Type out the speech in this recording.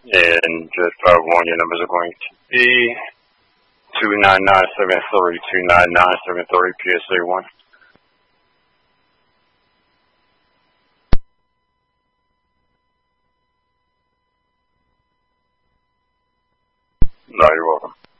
And just 5-1, your numbers are going to be 29973, 29973, PSA 1. No, you're welcome.